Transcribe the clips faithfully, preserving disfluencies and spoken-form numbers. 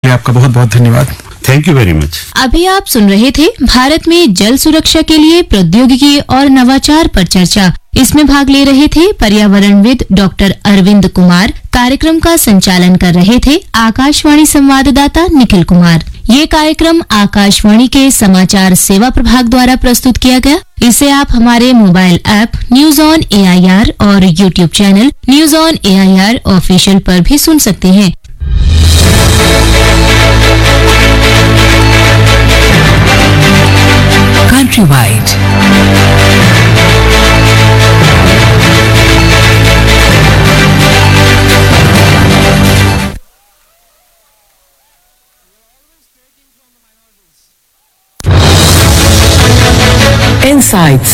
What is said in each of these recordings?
लिए आपका बहुत बहुत धन्यवाद। Thank you very much. अभी आप सुन रहे थे भारत में जल सुरक्षा के लिए प्रौद्योगिकी और नवाचार पर चर्चा। इसमें भाग ले रहे थे पर्यावरणविद डॉक्टर अरविंद कुमार। कार्यक्रम का संचालन कर रहे थे आकाशवाणी संवाददाता निखिल कुमार। ये कार्यक्रम आकाशवाणी के समाचार सेवा प्रभाग द्वारा प्रस्तुत किया गया। इसे आप हमारे mobile app news on A I R और YouTube channel news on A I R official पर भी सुन सकते हैं। Countrywide. Insights.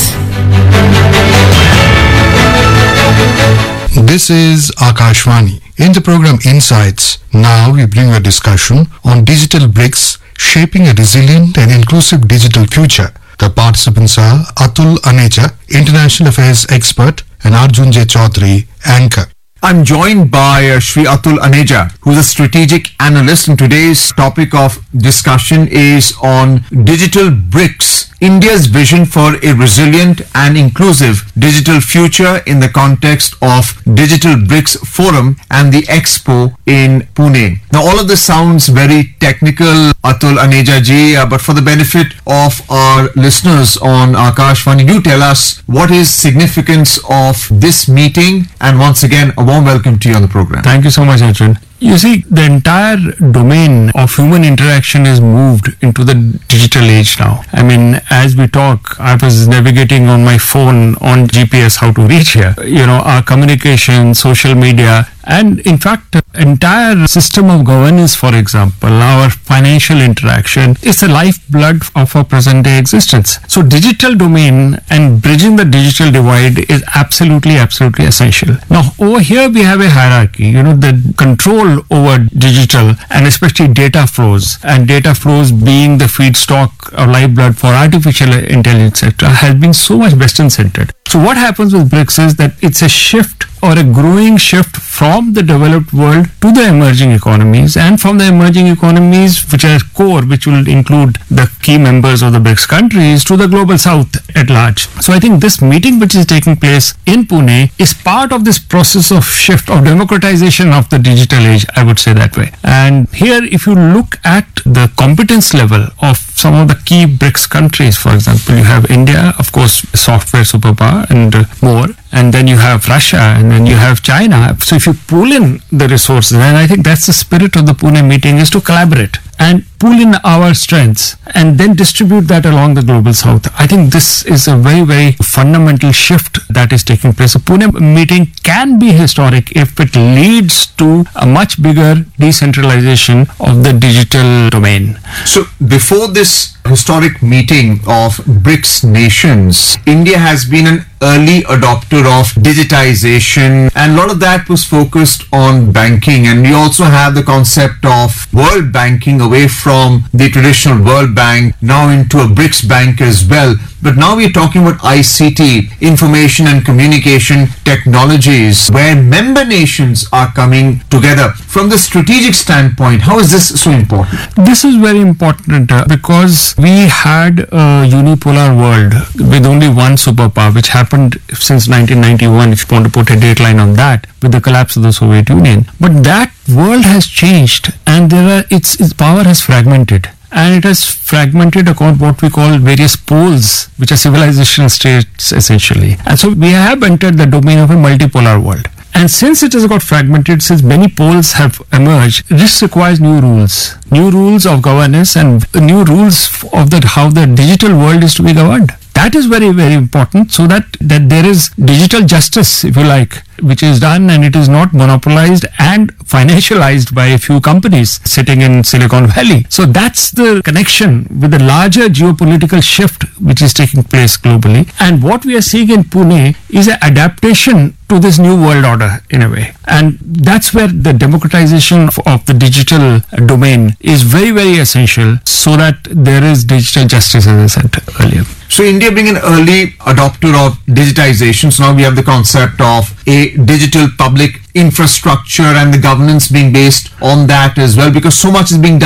This is Akashvani. In the program Insights, now we bring a discussion on digital bricks shaping a resilient and inclusive digital future. The participants are Atul Aneja, International Affairs Expert, and Arjun J. Chaudhary, Anchor. I'm joined by uh, Shri Atul Aneja, who's a strategic analyst, and today's topic of discussion is on digital bricks, India's vision for a resilient and inclusive digital future in the context of Digital Bricks Forum and the Expo in Pune. Now, all of this sounds very technical, Atul Aneja ji, uh, but for the benefit of our listeners on Akashvani, do tell us what is significance of this meeting, and once again, a warm welcome to you on the program. Thank you so much, Arjun. You see, the entire domain of human interaction is moved into the digital age now. I mean, as we talk, I was navigating on my phone on G P S how to reach here. You know, our communication, social media, and in fact, entire system of governance, for example, our financial interaction is the lifeblood of our present day existence. So digital domain and bridging the digital divide is absolutely, absolutely essential. Now, over here we have a hierarchy, you know, the control over digital and especially data flows, and data flows being the feedstock or lifeblood for artificial intelligence, et cetera, has been so much Western centered. So what happens with BRICS is that it's a shift or a growing shift from the developed world to the emerging economies, and from the emerging economies, which are core, which will include the key members of the BRICS countries, to the global south at large. So I think this meeting which is taking place in Pune is part of this process of shift, of democratization of the digital age, I would say that way. And here, if you look at the competence level of some of the key BRICS countries, for example, you have India, of course, software superpower and uh, more, and then you have Russia, and then you have China. So if you pull in the resources, and I think that's the spirit of the Pune meeting, is to collaborate and pull in our strengths and then distribute that along the global south. I think this is a very, very fundamental shift that is taking place. A Pune meeting can be historic if it leads to a much bigger decentralization of the digital domain. So before this historic meeting of BRICS nations, India has been an early adopter of digitization, and a lot of that was focused on banking. And we also have the concept of world banking, away from the traditional World Bank now into a BRICS bank as well. But now we're talking about I C T, information and communication technologies, where member nations are coming together. From the strategic standpoint, how is this so important? This is very important uh, because we had a unipolar world with only one superpower, which happened since nineteen ninety-one, if you want to put a date line on that, with the collapse of the Soviet Union. But that world has changed, and there are its, its power has fragmented. And it has fragmented according to what we call various poles, which are civilizational states essentially. And so we have entered the domain of a multipolar world. And since it has got fragmented, since many poles have emerged, this requires new rules, new rules of governance, and new rules of the, how the digital world is to be governed. That is very, very important, so that, that there is digital justice, if you like, which is done, and it is not monopolized and financialized by a few companies sitting in Silicon Valley. So that's the connection with the larger geopolitical shift which is taking place globally. And what we are seeing in Pune is an adaptation to this new world order in a way. And that's where the democratization of, of the digital domain is very, very essential, so that there is digital justice, as I said earlier. So India being an early adopter of digitization, so now we have the concept of a digital public infrastructure and the governance being based on that as well, because so much is being done